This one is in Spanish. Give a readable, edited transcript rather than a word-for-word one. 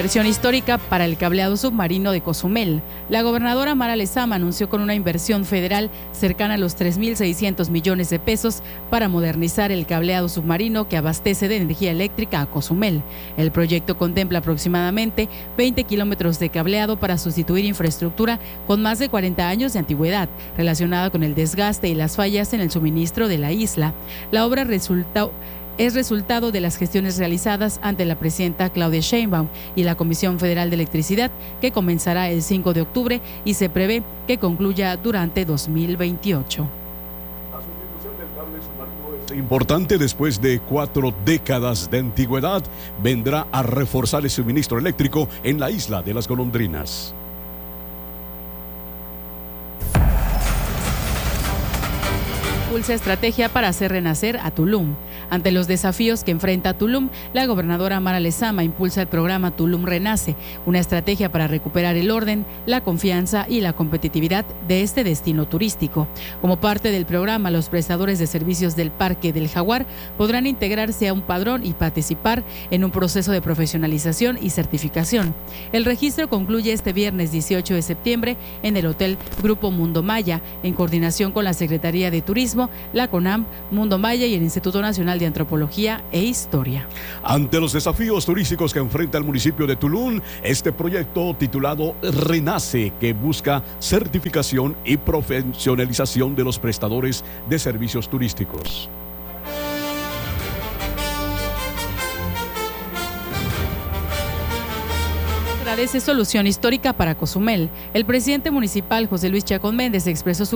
Inversión histórica para el cableado submarino de Cozumel. La gobernadora Mara Lezama anunció con una inversión federal cercana a los 3.600 millones de pesos para modernizar el cableado submarino que abastece de energía eléctrica a Cozumel. El proyecto contempla aproximadamente 20 kilómetros de cableado para sustituir infraestructura con más de 40 años de antigüedad, relacionada con el desgaste y las fallas en el suministro de la isla. La obra es resultado de las gestiones realizadas ante la presidenta Claudia Sheinbaum y la Comisión Federal de Electricidad, que comenzará el 5 de octubre y se prevé que concluya durante 2028. La sustitución del cable submarino es importante. Después de 4 décadas de antigüedad, vendrá a reforzar el suministro eléctrico en la isla de las golondrinas. Impulsa estrategia para hacer renacer a Tulum. Ante los desafíos que enfrenta Tulum, la gobernadora Mara Lezama impulsa el programa Tulum Renace, una estrategia para recuperar el orden, la confianza y la competitividad de este destino turístico. Como parte del programa, los prestadores de servicios del Parque del Jaguar podrán integrarse a un padrón y participar en un proceso de profesionalización y certificación. El registro concluye este viernes 18 de septiembre en el Hotel Grupo Mundo Maya, en coordinación con la Secretaría de Turismo, la CONAM, Mundo Maya y el Instituto Nacional de Antropología e Historia. Ante los desafíos turísticos que enfrenta el municipio de Tulum, este proyecto titulado Renace, que busca certificación y profesionalización de los prestadores de servicios turísticos. Agradece solución histórica para Cozumel. El presidente municipal José Luis Chacón Méndez expresó su